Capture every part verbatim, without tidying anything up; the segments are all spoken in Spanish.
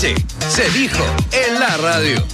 noche se dijo en la radio.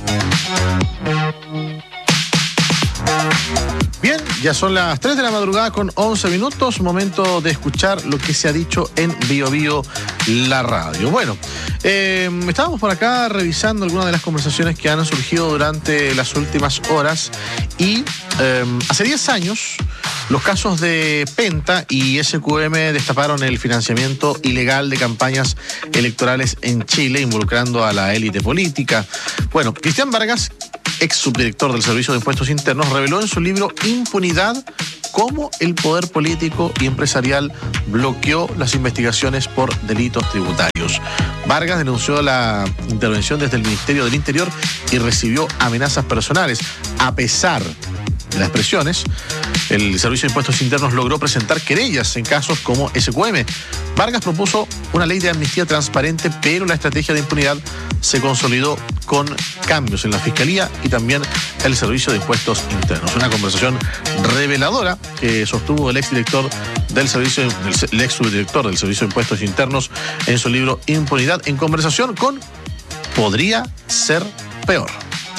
Bien, ya son las tres de la madrugada con once minutos, momento de escuchar lo que se ha dicho en Bio Bio, la radio. Bueno, eh, estábamos por acá revisando algunas de las conversaciones que han surgido durante las últimas horas y eh, hace diez años los casos de Penta y S Q M destaparon el financiamiento ilegal de campañas electorales en Chile, involucrando a la élite política. Bueno, Cristian Vargas, ex subdirector del Servicio de Impuestos Internos, reveló en su libro Impunidad cómo el poder político y empresarial bloqueó las investigaciones por delitos tributarios. Vargas denunció la intervención desde el Ministerio del Interior y recibió amenazas personales. A pesar de las presiones, el Servicio de Impuestos Internos logró presentar querellas en casos como S Q M. Vargas propuso una ley de amnistía transparente, pero la estrategia de impunidad se consolidó con cambios en la Fiscalía y también el Servicio de Impuestos Internos. Una conversación reveladora que sostuvo el exdirector del servicio, el ex subdirector del Servicio de Impuestos Internos en su libro Impunidad, en conversación con Podría ser peor.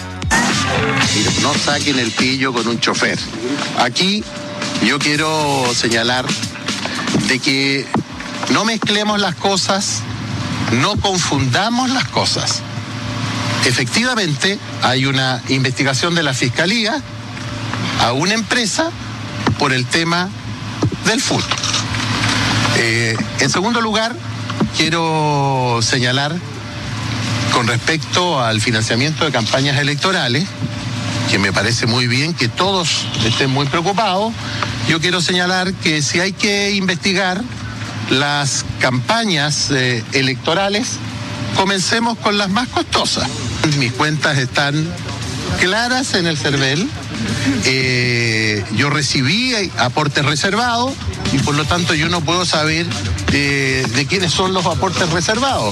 No saquen el pillo con un chofer. Aquí yo quiero señalar de que no mezclemos las cosas, no confundamos las cosas. Efectivamente, hay una investigación de la Fiscalía a una empresa por el tema del fútbol. Eh, en segundo lugar, quiero señalar con respecto al financiamiento de campañas electorales, que me parece muy bien que todos estén muy preocupados. Yo quiero señalar que si hay que investigar las campañas eh, electorales, comencemos con las más costosas. Mis cuentas están claras en el CERVEL. Eh, yo recibí aportes reservados y por lo tanto yo no puedo saber eh, de quiénes son los aportes reservados.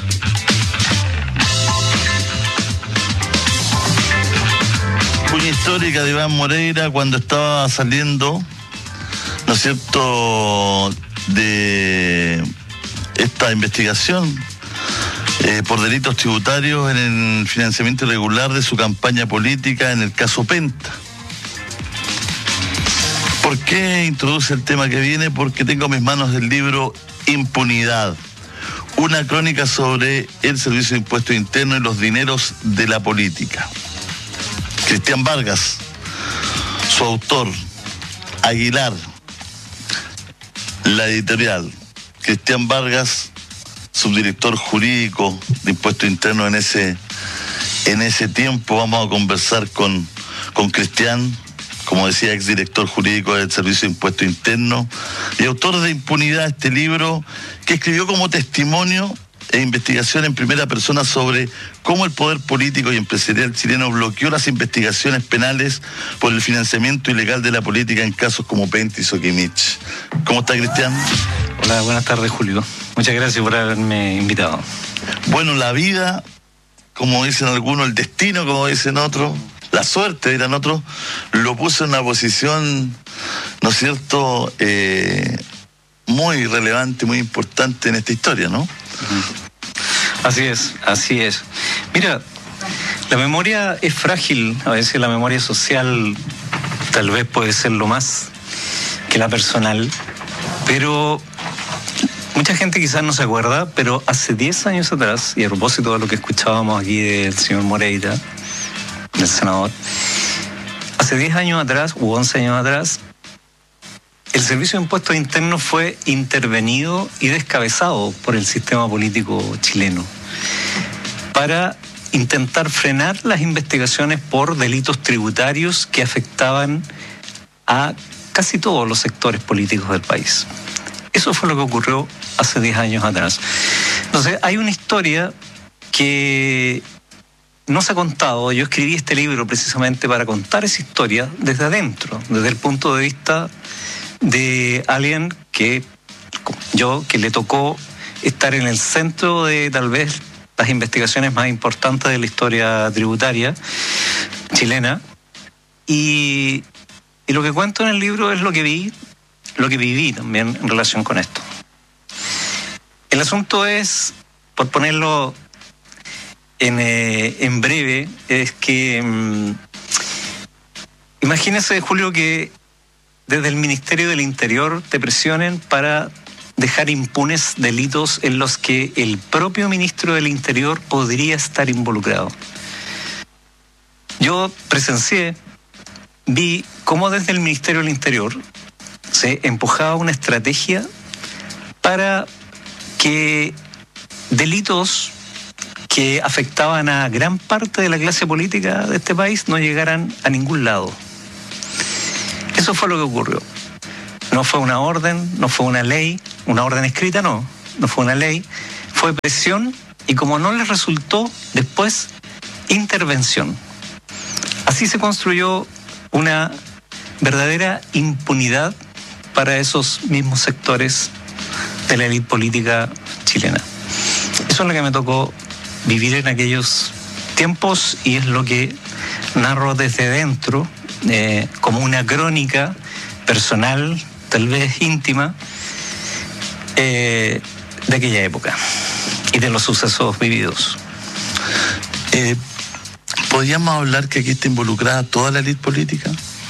Una histórica de Iván Moreira cuando estaba saliendo, ¿no es cierto?, de esta investigación eh, por delitos tributarios en el financiamiento irregular de su campaña política en el caso Penta. ¿Por qué introduce el tema que viene? Porque tengo en mis manos el libro Impunidad, una crónica sobre el Servicio de Impuestos Internos y los dineros de la política. Cristian Vargas, su autor, Aguilar, la editorial. Cristian Vargas, subdirector jurídico de Impuestos Internos en ese, en ese tiempo. Vamos a conversar con, con Cristian, como decía, exdirector jurídico del Servicio de Impuestos Internos y autor de Impunidad, este libro que escribió como testimonio e investigación en primera persona sobre cómo el poder político y empresarial chileno bloqueó las investigaciones penales por el financiamiento ilegal de la política en casos como Penta y Soquimich. ¿Cómo está, Cristian? Hola, buenas tardes, Julio. Muchas gracias por haberme invitado. Bueno, la vida, como dicen algunos, el destino, como dicen otros, la suerte, dirán otros, lo puso en una posición, ¿no es cierto?, eh, muy relevante, muy importante en esta historia, ¿no? Así es, así es. Mira, la memoria es frágil, a veces la memoria social tal vez puede ser lo más que la personal, pero mucha gente quizás no se acuerda, pero hace diez años atrás, y a propósito de lo que escuchábamos aquí del señor Moreira, del senador, hace diez años atrás, u once años atrás, el Servicio de Impuestos Internos fue intervenido y descabezado por el sistema político chileno para intentar frenar las investigaciones por delitos tributarios que afectaban a casi todos los sectores políticos del país. Eso fue lo que ocurrió hace diez años atrás. Entonces, hay una historia que no se ha contado. Yo escribí este libro precisamente para contar esa historia desde adentro, desde el punto de vista de alguien que, yo, que le tocó estar en el centro de tal vez las investigaciones más importantes de la historia tributaria chilena. Y, y lo que cuento en el libro es lo que vi, lo que viví también en relación con esto. El asunto es, por ponerlo en, eh, en breve es que mmm, imagínese, Julio, que desde el Ministerio del Interior te presionen para dejar impunes delitos en los que el propio ministro del Interior podría estar involucrado. Yo presencié, vi cómo desde el Ministerio del Interior se empujaba una estrategia para que delitos que afectaban a gran parte de la clase política de este país no llegaran a ningún lado. Eso fue lo que ocurrió. No fue una orden, no fue una ley, una orden escrita no, no fue una ley, fue presión y como no les resultó, después intervención. Así se construyó una verdadera impunidad para esos mismos sectores de la élite política chilena. Eso es lo que me tocó vivir en aquellos tiempos y es lo que narro desde dentro, eh, como una crónica personal, tal vez íntima, eh, de aquella época y de los sucesos vividos. Eh, ¿Podríamos hablar que aquí está involucrada toda la élite política?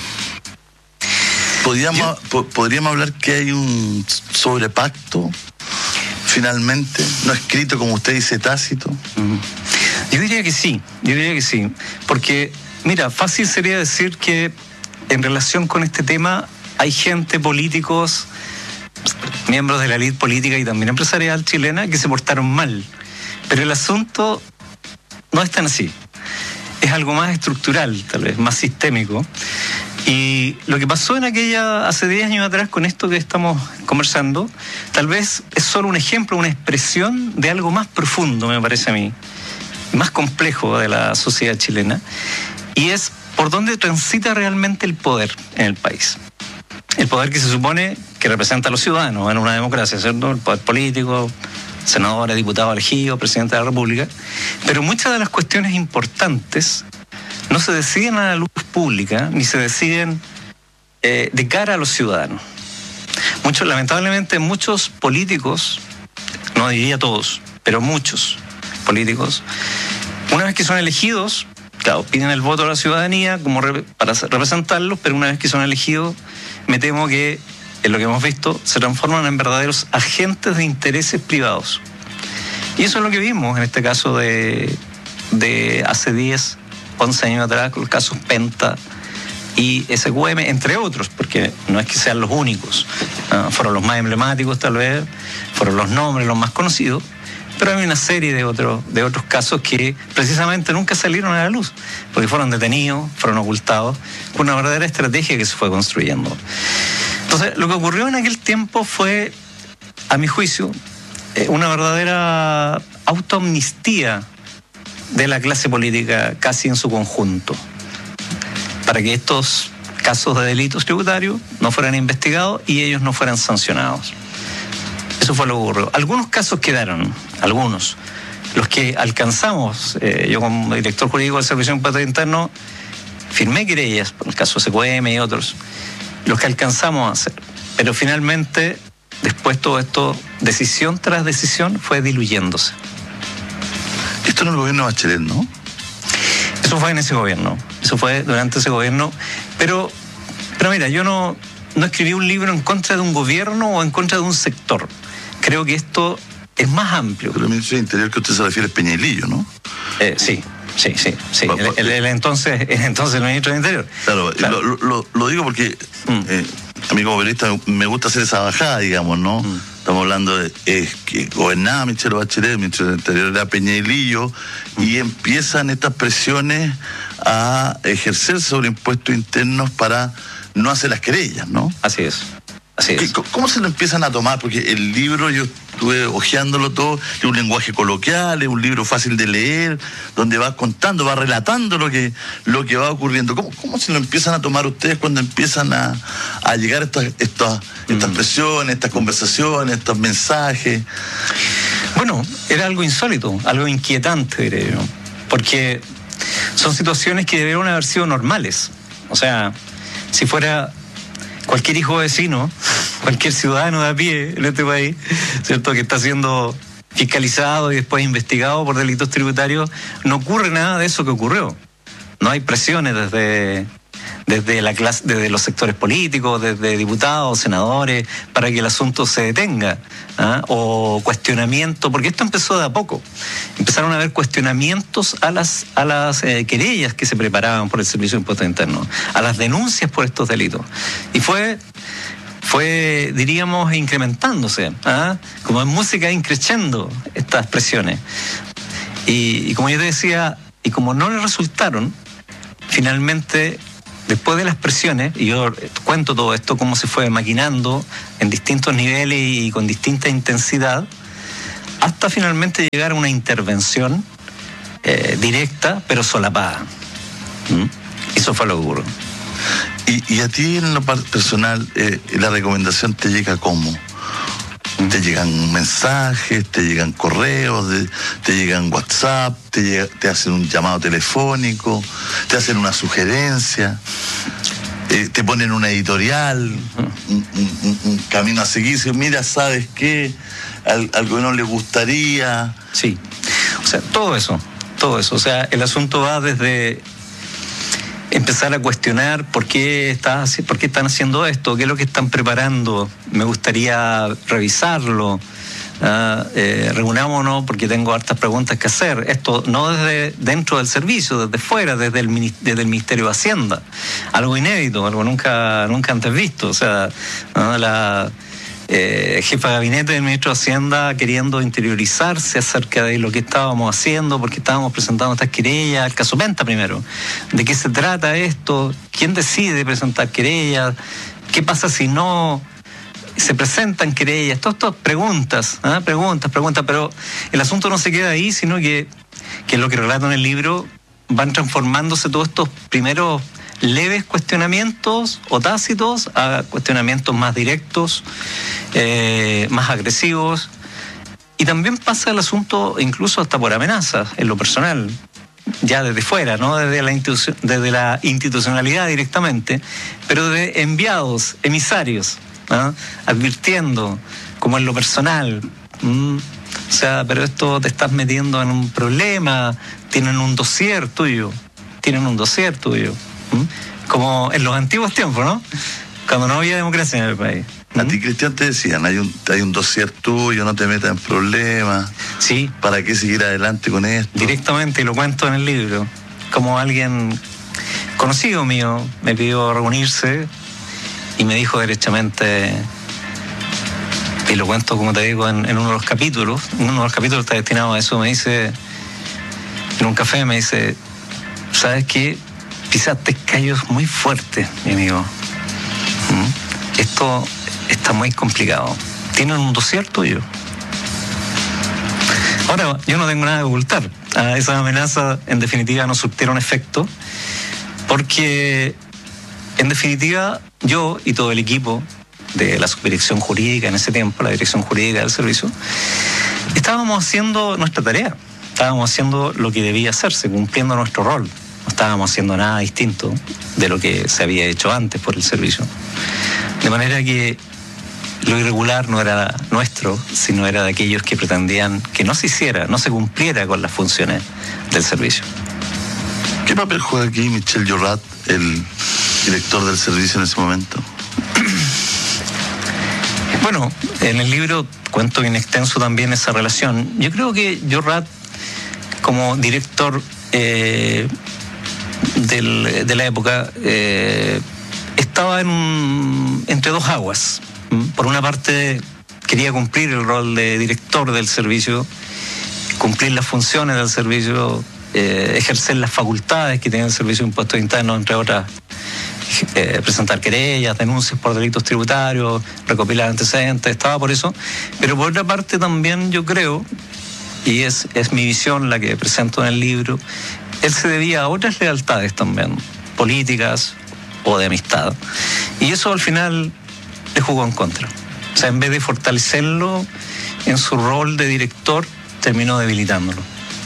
¿Podríamos, po- ¿Podríamos hablar que hay un sobrepacto, finalmente, no escrito, como usted dice, tácito? Uh-huh. Yo diría que sí, yo diría que sí, porque, mira, fácil sería decir que en relación con este tema hay gente, políticos, miembros de la élite política y también empresarial chilena que se portaron mal, pero el asunto no es tan así, es algo más estructural, tal vez, más sistémico. Y lo que pasó en aquella, hace diez años atrás, con esto que estamos conversando, tal vez es solo un ejemplo, una expresión de algo más profundo, me parece a mí, más complejo de la sociedad chilena, y es por dónde transita realmente el poder en el país. El poder que se supone que representa a los ciudadanos en una democracia, ¿cierto? El poder político, senadores, diputados elegidos, presidente de la República, pero muchas de las cuestiones importantes no se deciden a la luz pública, ni se deciden eh, de cara a los ciudadanos. Muchos, lamentablemente, muchos políticos, no diría todos, pero muchos políticos, una vez que son elegidos, claro, piden el voto a la ciudadanía como re, para representarlos, pero una vez que son elegidos, me temo que, en lo que hemos visto, se transforman en verdaderos agentes de intereses privados. Y eso es lo que vimos en este caso de, de hace diez, once años atrás, con los casos Penta y S Q M, entre otros, porque no es que sean los únicos. Uh, fueron los más emblemáticos, tal vez, fueron los nombres, los más conocidos, pero hay una serie de, otro, de otros casos que precisamente nunca salieron a la luz, porque fueron detenidos, fueron ocultados, con una verdadera estrategia que se fue construyendo. Entonces, lo que ocurrió en aquel tiempo fue, a mi juicio, una verdadera autoamnistía de la clase política casi en su conjunto, para que estos casos de delitos tributarios no fueran investigados y ellos no fueran sancionados. Eso fue lo que ocurrió. Algunos casos quedaron, algunos. Los que alcanzamos, eh, yo como director jurídico del Servicio de Impuestos Internos, firmé querellas por el caso S Q M y otros, los que alcanzamos a hacer. Pero finalmente, después todo esto, decisión tras decisión, fue diluyéndose. Esto en el gobierno de Bachelet, ¿no? Eso fue en ese gobierno, eso fue durante ese gobierno, pero, pero mira, yo no, no escribí un libro en contra de un gobierno o en contra de un sector. Creo que esto es más amplio. Pero el ministro del Interior que usted se refiere es Peñailillo, ¿no? Eh, sí, sí, sí, sí. El, el, el, entonces, el entonces el ministro del Interior. Claro, claro. Lo, lo, lo digo porque mm. eh, a mí como periodista me gusta hacer esa bajada, digamos, ¿no? Mm. Estamos hablando de eh, que gobernaba Michelle Bachelet, el ministro del Interior era Peñailillo, mm. y empiezan estas presiones a ejercer sobre impuestos internos para no hacer las querellas, ¿no? Así es. Así es. ¿Cómo se lo empiezan a tomar? Porque el libro, yo estuve hojeándolo todo, es un lenguaje coloquial, es un libro fácil de leer, donde va contando, va relatando lo que, lo que va ocurriendo. ¿Cómo, cómo se lo empiezan a tomar ustedes cuando empiezan a, a llegar estas, estas, estas presiones, estas conversaciones, estos mensajes? Bueno, era algo insólito, algo inquietante, diré yo, porque son situaciones que debieron haber sido normales. O sea, si fuera cualquier hijo vecino, cualquier ciudadano de a pie en este país, ¿cierto?, que está siendo fiscalizado y después investigado por delitos tributarios, no ocurre nada de eso que ocurrió. No hay presiones desde, desde, la clase, desde los sectores políticos, desde diputados, senadores, para que el asunto se detenga, ¿ah? O cuestionamiento, porque esto empezó de a poco. Empezaron a haber cuestionamientos a las, a las eh, querellas que se preparaban por el Servicio de Impuestos Internos, a las denuncias por estos delitos. Y fue... fue, diríamos, incrementándose, ¿ah? Como en música increciendo estas presiones. Y, y como yo te decía, y como no le resultaron, finalmente, después de las presiones, y yo cuento todo esto, cómo se fue maquinando en distintos niveles y con distinta intensidad, hasta finalmente llegar a una intervención eh, directa, pero solapada. ¿Mm? Eso fue lo que ocurrió. Y, y a ti en lo personal, eh, la recomendación te llega ¿cómo? Te llegan mensajes, te llegan correos, de, te llegan WhatsApp, te, llega, te hacen un llamado telefónico, te hacen una sugerencia, eh, te ponen una editorial, un, un, un camino a seguir. Mira, ¿sabes qué? Al, algo que no le gustaría. Sí, o sea, todo eso, todo eso. O sea, el asunto va desde empezar a cuestionar por qué, está, por qué están haciendo esto, qué es lo que están preparando, me gustaría revisarlo, uh, eh, reunámonos porque tengo hartas preguntas que hacer. Esto no desde dentro del servicio, desde fuera, desde el, desde el Ministerio de Hacienda. Algo inédito, algo nunca, nunca antes visto. O sea, ¿no? la... Eh, jefa de gabinete del ministro de Hacienda queriendo interiorizarse acerca de lo que estábamos haciendo, porque estábamos presentando estas querellas, el caso Penta primero, de qué se trata esto, quién decide presentar querellas, qué pasa si no se presentan querellas, todas estas preguntas, ¿eh? preguntas, preguntas, pero el asunto no se queda ahí, sino que, que lo que relato en el libro van transformándose todos estos primeros leves cuestionamientos o tácitos a cuestionamientos más directos, eh, más agresivos, y también pasa el asunto incluso hasta por amenazas en lo personal, ya desde fuera, no desde la, institu- desde la institucionalidad directamente, pero de enviados, emisarios, ¿no? Advirtiendo, como en lo personal, ¿m? O sea, pero esto te estás metiendo en un problema, tienen un dossier tuyo, tienen un dossier tuyo. Como en los antiguos tiempos, ¿no? Cuando no había democracia en el país. A ti, Cristian, te decían, hay un, hay un dossier tuyo, no te metas en problemas. Sí. ¿Para qué seguir adelante con esto? Directamente, y lo cuento en el libro. Como alguien conocido mío me pidió reunirse y me dijo derechamente, y lo cuento como te digo en, en uno de los capítulos, en uno de los capítulos está destinado a eso, me dice, en un café me dice, ¿sabes qué? Pisaste callos muy fuertes, mi amigo. ¿Mm? Esto está muy complicado. Tienen un dossier tuyo. Ahora, yo no tengo nada que ocultar. Ah, esas amenazas, en definitiva, no surtieron efecto, porque, en definitiva, yo y todo el equipo de la subdirección jurídica en ese tiempo, la dirección jurídica del servicio, estábamos haciendo nuestra tarea. Estábamos haciendo lo que debía hacerse, cumpliendo nuestro rol. No estábamos haciendo nada distinto de lo que se había hecho antes por el servicio. De manera que lo irregular no era nuestro, sino era de aquellos que pretendían que no se hiciera, no se cumpliera con las funciones del servicio. ¿Qué papel juega aquí Michel Llorat, el director del servicio en ese momento? Bueno, en el libro cuento bien extenso también esa relación. Yo creo que Llorat, como director eh, del, de la época, eh, estaba en un, entre dos aguas. Por una parte, quería cumplir el rol de director del servicio, cumplir las funciones del servicio, eh, ejercer las facultades que tiene el Servicio de Impuestos Internos, entre otras, eh, presentar querellas, denuncias por delitos tributarios, recopilar antecedentes, estaba por eso. Pero por otra parte también yo creo, y es, es mi visión la que presento en el libro, él se debía a otras lealtades también, políticas o de amistad. Y eso al final le jugó en contra. O sea, en vez de fortalecerlo en su rol de director, terminó debilitándolo.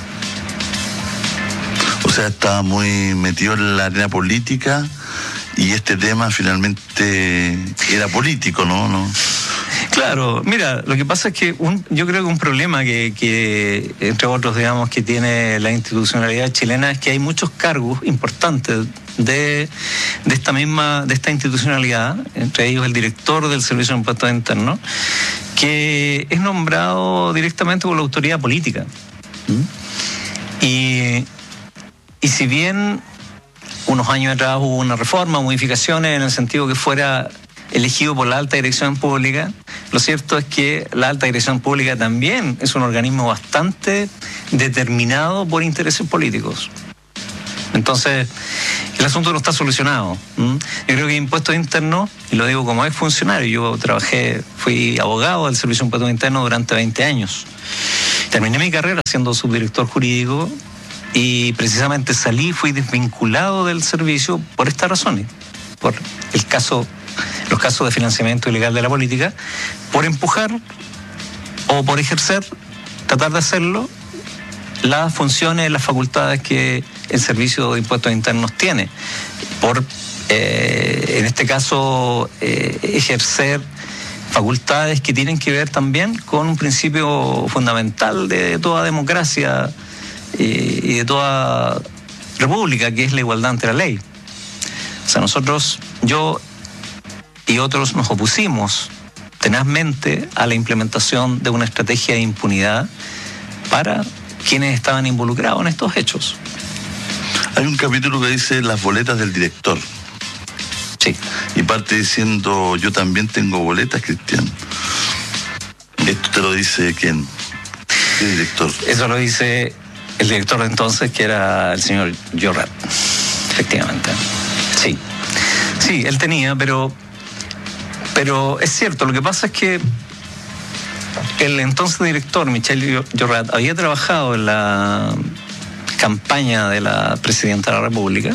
O sea, estaba muy metido en la arena política y este tema finalmente era político, ¿no? ¿No? Claro, mira, lo que pasa es que un, yo creo que un problema que, que, entre otros, digamos, que tiene la institucionalidad chilena es que hay muchos cargos importantes de, de esta misma, de esta institucionalidad, entre ellos el director del Servicio de Impuestos Internos, que es nombrado directamente por la autoridad política. ¿Mm? Y, y si bien unos años atrás hubo una reforma, modificaciones en el sentido que fuera elegido por la alta dirección pública, lo cierto es que la alta dirección pública también es un organismo bastante determinado por intereses políticos. Entonces, el asunto no está solucionado. ¿Mm? Yo creo que Impuestos Internos, y lo digo como ex funcionario, yo trabajé, fui abogado del Servicio de Impuestos Internos durante veinte años. Terminé mi carrera siendo subdirector jurídico y precisamente salí, fui desvinculado del servicio por estas razones, por el caso, los casos de financiamiento ilegal de la política, por empujar o por ejercer, tratar de hacerlo, las funciones, las facultades que el Servicio de Impuestos Internos tiene, por, eh, en este caso, eh, ejercer facultades que tienen que ver también con un principio fundamental de toda democracia eh, y de toda república, que es la igualdad ante la ley. O sea, nosotros, yo y otros nos opusimos tenazmente a la implementación de una estrategia de impunidad para quienes estaban involucrados en estos hechos. Hay un capítulo que dice las boletas del director. Sí. Y parte diciendo, yo también tengo boletas, Cristian. ¿Esto te lo dice quién? ¿Qué director? Eso lo dice el director de entonces, que era el señor Llorat, efectivamente. Sí. Sí, él tenía, pero, pero es cierto, lo que pasa es que el entonces director, Michel Llorat, había trabajado en la campaña de la presidenta de la República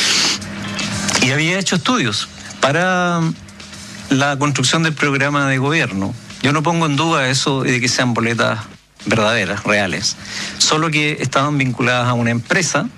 y había hecho estudios para la construcción del programa de gobierno. Yo no pongo en duda eso de que sean boletas verdaderas, reales, solo que estaban vinculadas a una empresa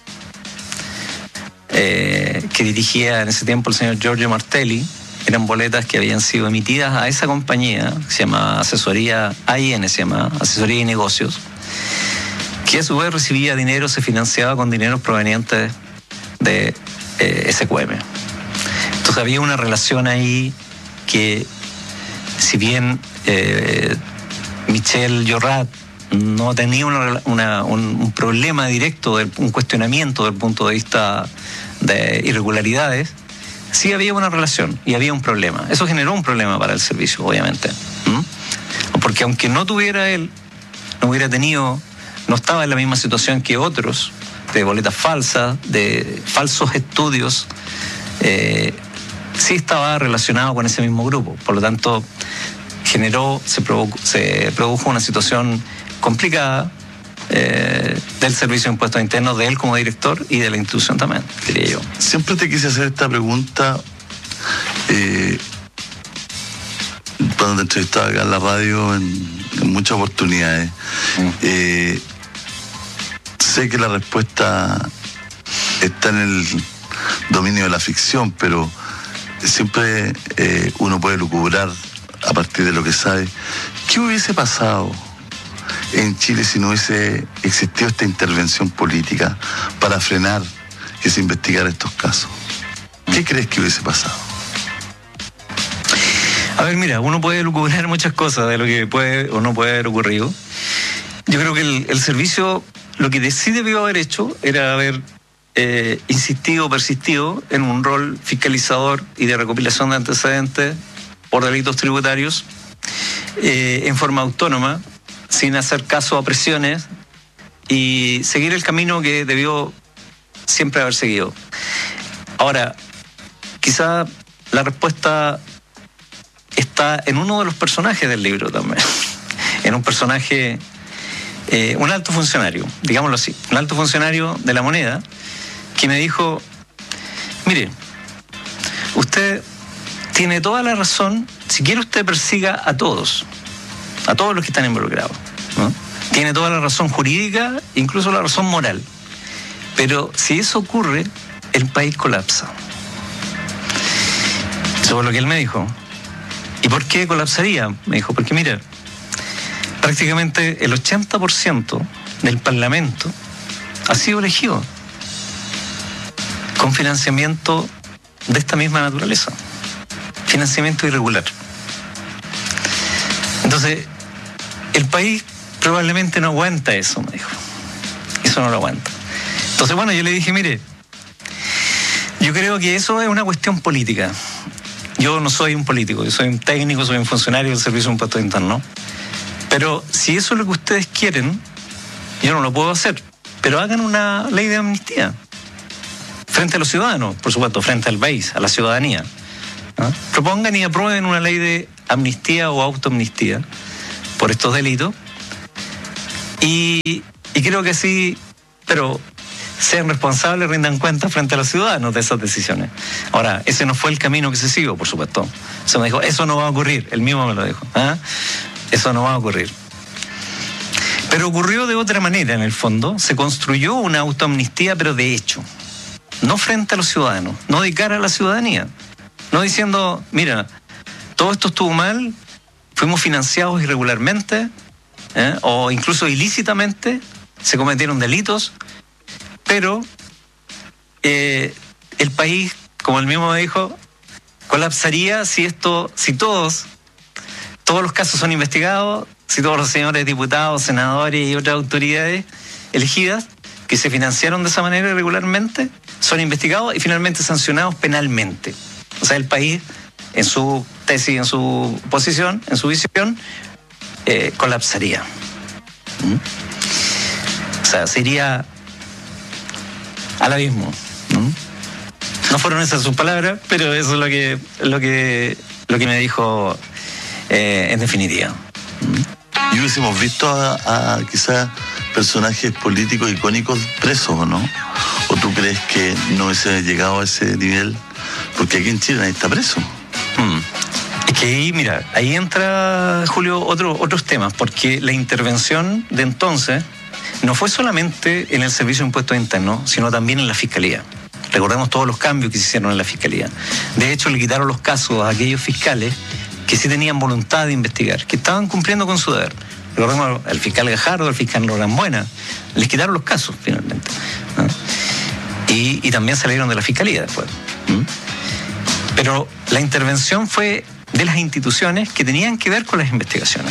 eh, que dirigía en ese tiempo el señor Giorgio Martelli. Eran boletas que habían sido emitidas a esa compañía, que se llama Asesoría A I N, se llama Asesoría y Negocios, que a su vez recibía dinero, se financiaba con dineros provenientes de eh, S Q M. Entonces había una relación ahí que, si bien eh, Michel Llorat no tenía una, una, un, un problema directo, un cuestionamiento desde el punto de vista de irregularidades, sí había una relación y había un problema. Eso generó un problema para el servicio, obviamente. ¿Mm? Porque aunque no tuviera él, no hubiera tenido, no estaba en la misma situación que otros, de boletas falsas, de falsos estudios, eh, sí estaba relacionado con ese mismo grupo. Por lo tanto, generó, se produjo, se produjo una situación complicada eh, del Servicio de Impuestos Internos, de él como director y de la institución también, diría yo. Siempre te quise hacer esta pregunta eh, cuando te entrevistaba acá en la radio en, en muchas oportunidades. Mm. Eh, sé que la respuesta está en el dominio de la ficción, pero siempre eh, uno puede lucubrar a partir de lo que sabe. ¿Qué hubiese pasado en Chile si no hubiese existido esta intervención política para frenar que se investigara estos casos? ¿Qué crees que hubiese pasado? A ver, mira, uno puede lucubrar muchas cosas de lo que puede o no puede haber ocurrido. Yo creo que el, el servicio, lo que sí debió haber hecho era haber eh, insistido, persistido en un rol fiscalizador y de recopilación de antecedentes por delitos tributarios eh, en forma autónoma, sin hacer caso a presiones, y seguir el camino que debió siempre haber seguido. Ahora, quizá la respuesta está en uno de los personajes del libro también, en un personaje, eh, un alto funcionario, digámoslo así, un alto funcionario de la moneda, que me dijo, mire, usted tiene toda la razón, si quiere usted persiga a todos, a todos los que están involucrados, ¿no? Tiene toda la razón jurídica, incluso la razón moral. Pero si eso ocurre, el país colapsa. Eso fue lo que él me dijo. ¿Y por qué colapsaría? Me dijo, porque mira, prácticamente el ochenta por ciento del Parlamento ha sido elegido con financiamiento de esta misma naturaleza, financiamiento irregular. Entonces, el país probablemente no aguanta eso, me dijo. Eso no lo aguanta. Entonces, bueno, yo le dije, mire, yo creo que eso es una cuestión política. Yo no soy un político, yo soy un técnico, soy un funcionario del Servicio de Impuestos Internos. Pero si eso es lo que ustedes quieren, yo no lo puedo hacer. Pero hagan una ley de amnistía. Frente a los ciudadanos, por supuesto, frente al país, a la ciudadanía. ¿No? Propongan y aprueben una ley de amnistía o autoamnistía por estos delitos. Y, y creo que sí, pero sean responsables, rindan cuenta frente a los ciudadanos de esas decisiones. Ahora, ese no fue el camino que se siguió, por supuesto. Se me dijo, eso no va a ocurrir, él mismo me lo dijo. ¿Ah? Eso no va a ocurrir. Pero ocurrió de otra manera, en el fondo. Se construyó una autoamnistía, pero de hecho. No frente a los ciudadanos, no de cara a la ciudadanía. No diciendo, mira, todo esto estuvo mal, fuimos financiados irregularmente, ¿eh? o incluso ilícitamente, se cometieron delitos, pero eh, el país, como él mismo me dijo, colapsaría si esto, si todos, todos los casos son investigados, si todos los señores diputados, senadores y otras autoridades elegidas que se financiaron de esa manera irregularmente son investigados y finalmente sancionados penalmente. O sea, el país, en su tesis, en su posición, en su visión, eh, colapsaría. ¿Mm? O sea, se iría al abismo. ¿Mm? No fueron esas sus palabras, pero eso es lo que, lo que, lo que me dijo eh, en definitiva. ¿Mm? Y hubiésemos visto a, a quizás personajes políticos icónicos presos, ¿o no? ¿O tú crees que no hubiese llegado a ese nivel? Porque aquí en Chile nadie está preso. Hmm. Es que ahí, mira, ahí entra, Julio, otro, otros temas, porque la intervención de entonces no fue solamente en el Servicio de Impuestos Internos, sino también en la Fiscalía. Recordemos todos los cambios que se hicieron en la Fiscalía. De hecho, le quitaron los casos a aquellos fiscales que sí tenían voluntad de investigar, que estaban cumpliendo con su deber. Recordemos al fiscal Gajardo, al fiscal Norambuena, les quitaron los casos finalmente, ¿no? y, y también salieron de la Fiscalía después. ¿Mm? Pero la intervención fue de las instituciones que tenían que ver con las investigaciones.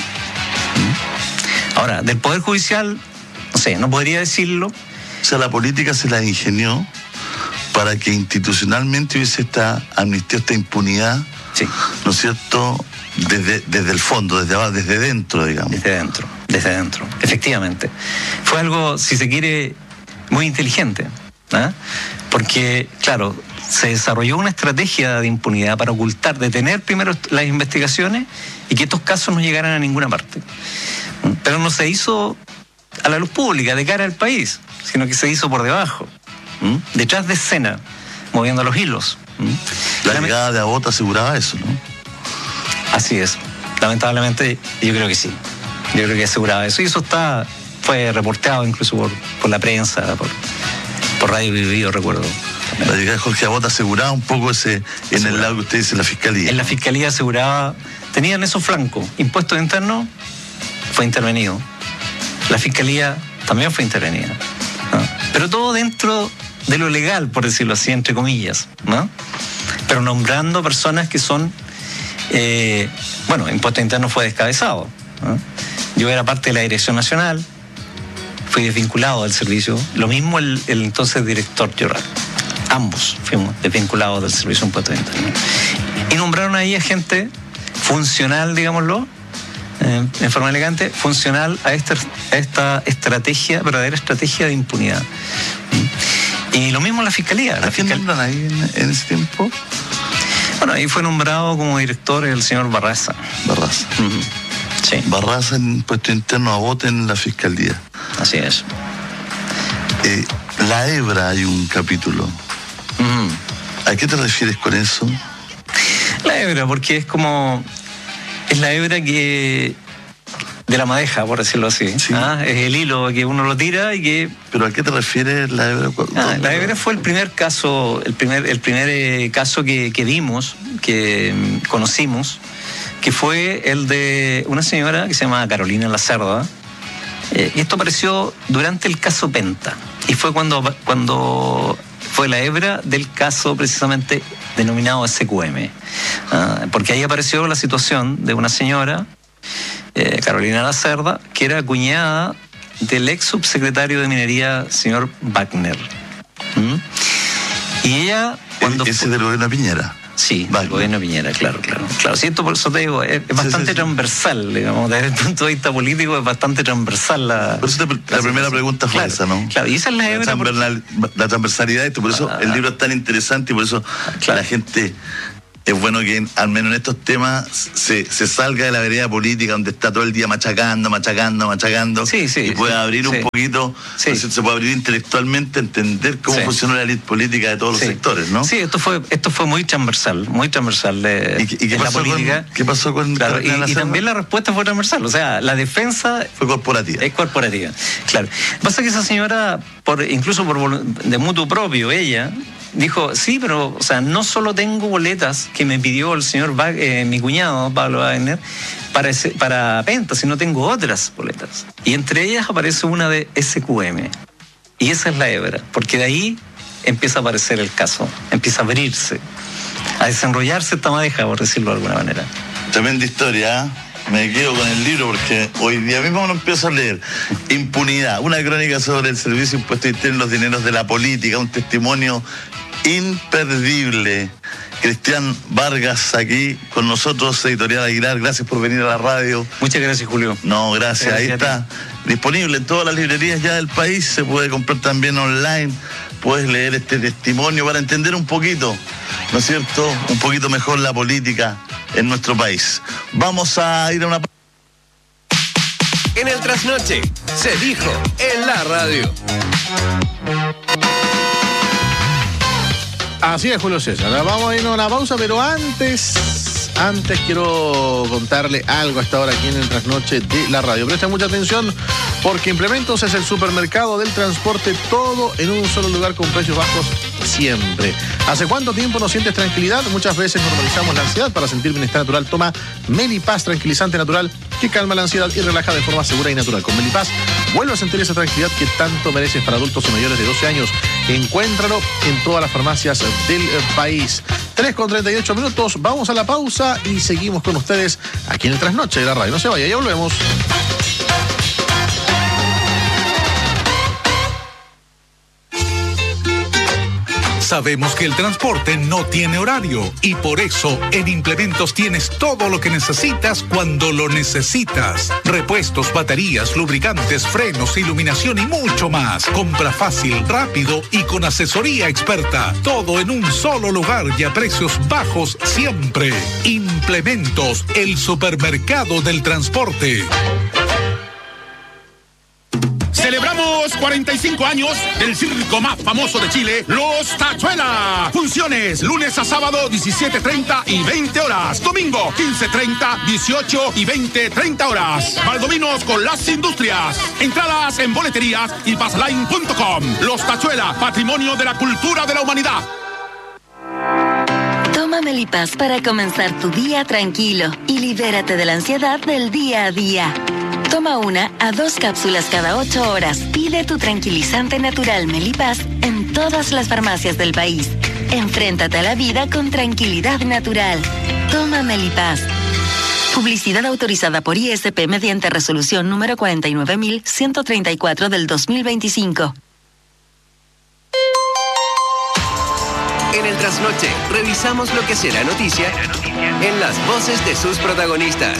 ¿Mm? Ahora, del Poder Judicial, no sé, no podría decirlo. O sea, la política se la ingenió para que institucionalmente hubiese esta amnistía, esta impunidad, sí. ¿no es cierto?, desde, desde el fondo, desde abajo, desde dentro, digamos. Desde dentro, desde dentro, efectivamente. Fue algo, si se quiere, muy inteligente, ¿eh? Porque, claro, se desarrolló una estrategia de impunidad para ocultar, detener primero las investigaciones y que estos casos no llegaran a ninguna parte. Pero no se hizo a la luz pública, de cara al país, sino que se hizo por debajo, ¿m? detrás de escena, moviendo los hilos. ¿M? La Lame- llegada de Abbott aseguraba eso, ¿no? Así es. Lamentablemente, yo creo que sí. Yo creo que aseguraba eso. Y eso está, fue reporteado incluso por, por la prensa, por, por Radio Vivido, recuerdo. La llegada de Jorge Abbott aseguraba un poco ese, en el lado que usted dice, la Fiscalía. En la Fiscalía aseguraba, tenían esos flancos. Impuestos internos fue intervenido. La Fiscalía también fue intervenida, ¿no? Pero todo dentro de lo legal, por decirlo así, entre comillas, ¿no? Pero nombrando personas que son, eh, bueno, Impuestos Internos fue descabezado, ¿no? Yo era parte de la Dirección Nacional, fui desvinculado del servicio, lo mismo el, el entonces director Llorar. Ambos fuimos desvinculados del Servicio de Impuestos Internos. Y nombraron ahí a gente funcional, digámoslo, eh, en forma elegante, funcional a esta, a esta estrategia, verdadera estrategia de impunidad. Y lo mismo la Fiscalía. La ¿A quién fiscal... nombran ahí en, en ese tiempo? Bueno, ahí fue nombrado como director el señor Barraza. Barraza. Uh-huh. Sí. Barraza en Impuestos Internos, Abbott en la Fiscalía. Así es. Eh, la hebra hay un capítulo. Uh-huh. ¿A qué te refieres con eso? La hebra, porque es como... Es la hebra que... de la madeja, por decirlo así. Sí. ¿Ah? Es el hilo que uno lo tira y que... ¿Pero a qué te refieres la hebra? Ah, la hebra fue el primer caso, el primer, el primer eh, caso que, que vimos, que mm, conocimos, que fue el de una señora que se llama Carolina Lacerda. Eh, y esto apareció durante el caso Penta. Y fue cuando, cuando fue la hebra del caso precisamente denominado S Q M. Uh, porque ahí apareció la situación de una señora, eh, Carolina Lacerda, que era cuñada del ex subsecretario de Minería, señor Wagner. ¿Mm? Y ella... cuando ¿Ese fue... del gobierno de Piñera? Sí, el gobierno de Piñera, claro, claro. claro. Sí, esto por eso te digo, es, es bastante sí, sí, sí. transversal, digamos, desde el punto de vista político es bastante transversal la... Por eso te, la, la primera pregunta fue claro, esa, ¿no? Claro, y esa es la hebra... La, porque... la transversalidad, esto, por eso ah, el libro es tan interesante y por eso claro. la gente... Es bueno que al menos en estos temas se, se salga de la vereda política donde está todo el día machacando, machacando, machacando sí, sí, y pueda sí, abrir sí. un poquito, sí. se, se puede abrir intelectualmente, entender cómo sí. funciona la élite política de todos los sí. sectores, ¿no? Sí, esto fue esto fue muy transversal, muy transversal de, ¿Y, y qué de la política. Con, ¿Qué pasó con claro, y, y también la respuesta fue transversal, o sea, la defensa fue corporativa. Es corporativa, claro. Pasa que esa señora, por incluso por de mutuo propio, ella dijo, sí, pero, o sea, no solo tengo boletas que me pidió el señor, eh, mi cuñado, Pablo Wagner, para, ese, para Penta, sino tengo otras boletas. Y entre ellas aparece una de S Q M. Y esa es la hebra, porque de ahí empieza a aparecer el caso, empieza a abrirse, a desenrollarse esta madeja, por decirlo de alguna manera. Tremenda historia, ¿eh? Me quedo con el libro porque hoy día mismo lo empiezo a leer. Impunidad, una crónica sobre el servicio impuesto interno y los dineros de la política, un testimonio imperdible. Cristian Vargas aquí con nosotros, Editorial Aguilar, gracias por venir a la radio. Muchas gracias, Julio. No, gracias, gracias ahí está. Disponible en todas las librerías ya del país, se puede comprar también online, puedes leer este testimonio para entender un poquito, ¿no es cierto? Un poquito mejor la política en nuestro país. Vamos a ir a una... En el trasnoche, se dijo en la radio. Así es, Julio César. Vamos a irnos a una pausa, pero antes, antes quiero contarle algo a esta hora aquí en el trasnoche de la radio. Presta mucha atención porque Implementos es el supermercado del transporte, todo en un solo lugar con precios bajos siempre. ¿Hace cuánto tiempo no sientes tranquilidad? Muchas veces normalizamos la ansiedad. Para sentir bienestar natural, toma Melipaz, tranquilizante natural que calma la ansiedad y relaja de forma segura y natural. Con Melipaz vuelve a sentir esa tranquilidad que tanto mereces para adultos y mayores de doce años. Encuéntralo en todas las farmacias del país. tres con treinta y ocho minutos, vamos a la pausa y seguimos con ustedes aquí en el Trasnoche de la radio. No se vaya, ya volvemos. Sabemos que el transporte no tiene horario y por eso en Implementos tienes todo lo que necesitas cuando lo necesitas. Repuestos, baterías, lubricantes, frenos, iluminación y mucho más. Compra fácil, rápido y con asesoría experta. Todo en un solo lugar y a precios bajos siempre. Implementos, el supermercado del transporte. Celebramos cuarenta y cinco años del circo más famoso de Chile, Los Tachuela. Funciones lunes a sábado, diecisiete treinta y veinte horas. Domingo, quince treinta, dieciocho y veinte treinta horas. Valdominos con las industrias. Entradas en boleterías y passline punto com. Los Tachuela, patrimonio de la cultura de la humanidad. Toma Melipaz para comenzar tu día tranquilo y libérate de la ansiedad del día a día. Toma una a dos cápsulas cada ocho horas. Pide tu tranquilizante natural Melipaz en todas las farmacias del país. Enfréntate a la vida con tranquilidad natural. Toma Melipaz. Publicidad autorizada por I S P mediante resolución número cuarenta y nueve mil ciento treinta y cuatro del dos mil veinticinco. En el Trasnoche, revisamos lo que será noticia en las voces de sus protagonistas.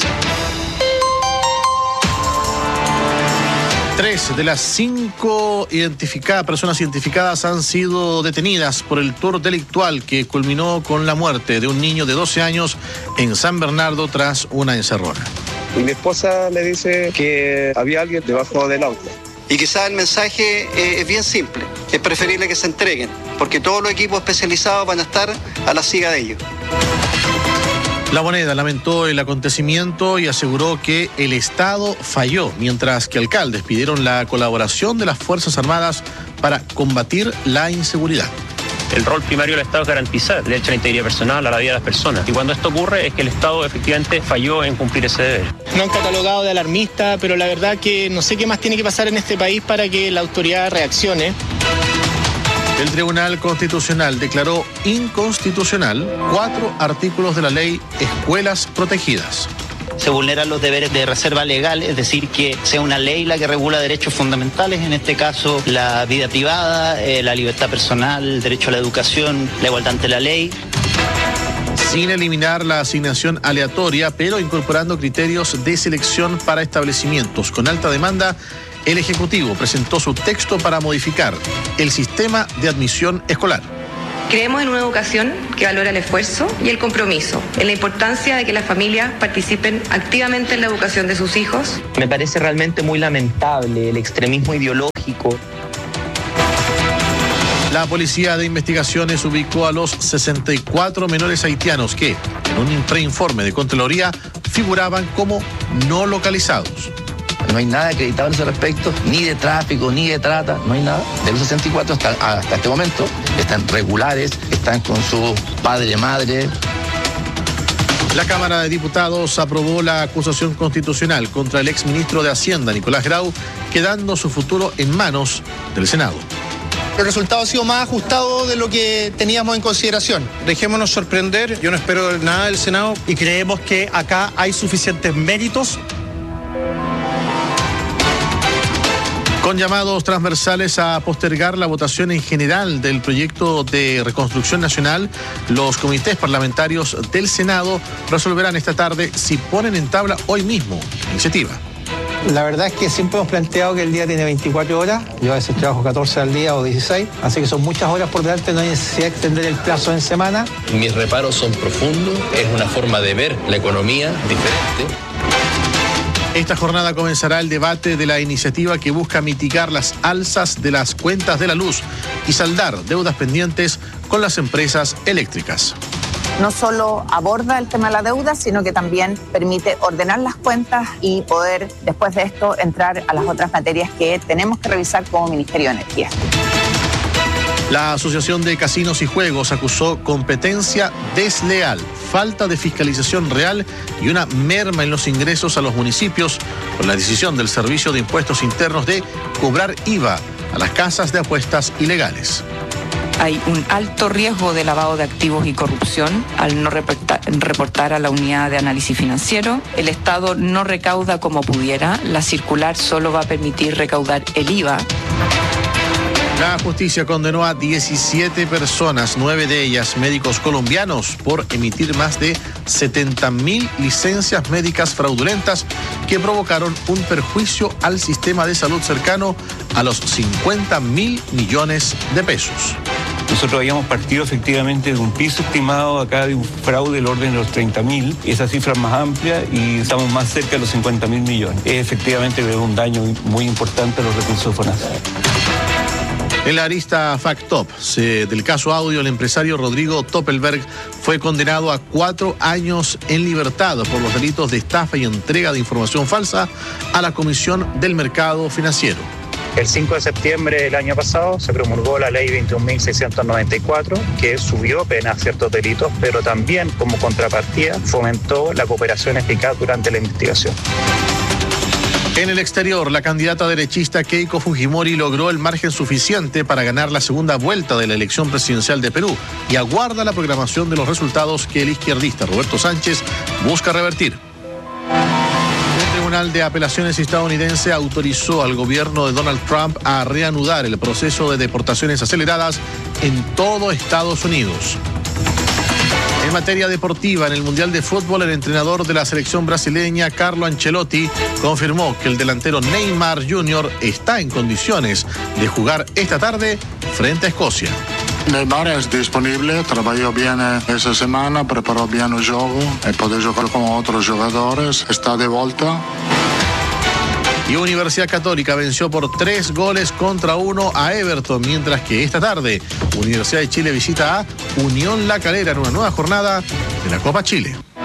Tres de las cinco identificadas, personas identificadas han sido detenidas por el tour delictual que culminó con la muerte de un niño de doce años en San Bernardo tras una encerrona. Y mi esposa me dice que había alguien debajo del auto. Y quizás el mensaje eh, es bien simple. Es preferible que se entreguen, porque todos los equipos especializados van a estar a la siga de ellos. La Moneda lamentó el acontecimiento y aseguró que el Estado falló, mientras que alcaldes pidieron la colaboración de las Fuerzas Armadas para combatir la inseguridad. El rol primario del Estado es garantizar el derecho a la integridad personal, a la vida de las personas. Y cuando esto ocurre es que el Estado efectivamente falló en cumplir ese deber. No han catalogado de alarmista, pero la verdad que no sé qué más tiene que pasar en este país para que la autoridad reaccione. El Tribunal Constitucional declaró inconstitucional cuatro artículos de la ley Escuelas Protegidas. Se vulneran los deberes de reserva legal, es decir, que sea una ley la que regula derechos fundamentales, en este caso la vida privada, eh, la libertad personal, el derecho a la educación, la igualdad ante la ley. Sin eliminar la asignación aleatoria, pero incorporando criterios de selección para establecimientos con alta demanda, el Ejecutivo presentó su texto para modificar el sistema de admisión escolar. Creemos en una educación que valora el esfuerzo y el compromiso, en la importancia de que las familias participen activamente en la educación de sus hijos. Me parece realmente muy lamentable el extremismo ideológico. La Policía de Investigaciones ubicó a los sesenta y cuatro menores haitianos que, en un preinforme de Contraloría, figuraban como no localizados. No hay nada acreditado en ese respecto, ni de tráfico, ni de trata, no hay nada. De los sesenta y cuatro hasta, hasta este momento están regulares, están con su padre, madre. La Cámara de Diputados aprobó la acusación constitucional contra el exministro de Hacienda, Nicolás Grau, quedando su futuro en manos del Senado. El resultado ha sido más ajustado de lo que teníamos en consideración. Dejémonos sorprender, yo no espero nada del Senado. Y creemos que acá hay suficientes méritos. Con llamados transversales a postergar la votación en general del proyecto de reconstrucción nacional, los comités parlamentarios del Senado resolverán esta tarde si ponen en tabla hoy mismo la iniciativa. La verdad es que siempre hemos planteado que el día tiene veinticuatro horas, yo a veces trabajo catorce al día o dieciséis, así que son muchas horas por delante, no hay necesidad de extender el plazo en semana. Mis reparos son profundos, es una forma de ver la economía diferente. Esta jornada comenzará el debate de la iniciativa que busca mitigar las alzas de las cuentas de la luz y saldar deudas pendientes con las empresas eléctricas. No solo aborda el tema de la deuda, sino que también permite ordenar las cuentas y poder, después de esto, entrar a las otras materias que tenemos que revisar como Ministerio de Energía. La Asociación de Casinos y Juegos acusó competencia desleal, falta de fiscalización real y una merma en los ingresos a los municipios por la decisión del Servicio de Impuestos Internos de cobrar I V A a las casas de apuestas ilegales. Hay un alto riesgo de lavado de activos y corrupción al no reportar, reportar a la unidad de análisis financiero. El Estado no recauda como pudiera. La circular solo va a permitir recaudar el I V A. La justicia condenó a diecisiete personas, nueve de ellas médicos colombianos, por emitir más de setenta mil licencias médicas fraudulentas que provocaron un perjuicio al sistema de salud cercano a los cincuenta mil millones de pesos. Nosotros habíamos partido efectivamente de un piso estimado acá de un fraude del orden de los treinta mil. Esa cifra es más amplia y estamos más cerca de los cincuenta mil millones. Es efectivamente un daño muy importante a los recursos de FONASA. En la arista Factop del caso audio, el empresario Rodrigo Toppelberg fue condenado a cuatro años en libertad por los delitos de estafa y entrega de información falsa a la Comisión del Mercado Financiero. El cinco de septiembre del año pasado se promulgó la ley veintiún mil seiscientos noventa y cuatro, que subió penas a ciertos delitos, pero también como contrapartida fomentó la cooperación eficaz durante la investigación. En el exterior, la candidata derechista Keiko Fujimori logró el margen suficiente para ganar la segunda vuelta de la elección presidencial de Perú y aguarda la programación de los resultados que el izquierdista Roberto Sánchez busca revertir. El Tribunal de Apelaciones estadounidense autorizó al gobierno de Donald Trump a reanudar el proceso de deportaciones aceleradas en todo Estados Unidos. En materia deportiva, en el Mundial de Fútbol, el entrenador de la selección brasileña, Carlo Ancelotti, confirmó que el delantero Neymar junior está en condiciones de jugar esta tarde frente a Escocia. Neymar es disponible, trabajó bien esa semana, preparó bien el juego, puede jugar con otros jugadores, está de vuelta. Y Universidad Católica venció por tres goles contra uno a Everton, mientras que esta tarde Universidad de Chile visita a Unión La Calera en una nueva jornada de la Copa Chile.